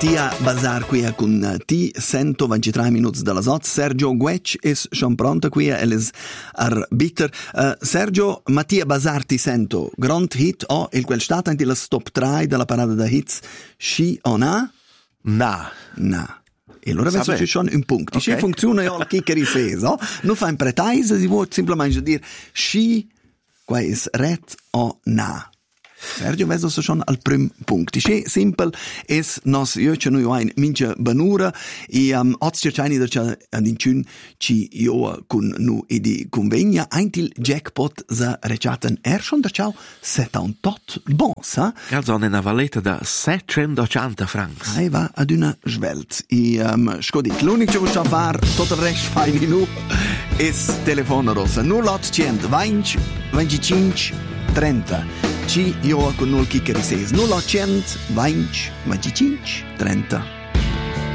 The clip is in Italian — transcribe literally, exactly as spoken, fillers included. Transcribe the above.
Mattia Bazar qui con ti cento ventitré minuti dalla sot. Sergio Guec es schon pronta qui, el es arbiter. Uh, Sergio, Mattia Bazar ti sento. Grand hit o il quel stat anche la top tre della parada da hits. Sci o na? Na. Na. E allora adesso c'è schon un punto. Okay. Sci funziona io al chickeri ses, no? Non fa in pretaise, si vuole semplicemente dire sci, qua es ret o na. Sergio, vedo se schon al prim punct. Isce simpel es nos io ce noi ein mincha banura e um, oz cercani da cha ad incun ci io con nu e di convegna eintil jackpot za rechaten er schon da ciao settantotto bon sa also una valeta da settecentocanta francs ai va ad una svelt e um, scodit l'unico che vuoi fare tutto il resto fai di nu es telefono rossa nulla ottocento venti venticinque trenta ci io con nul chickeri ses nulla ottocento venti venticinque trenta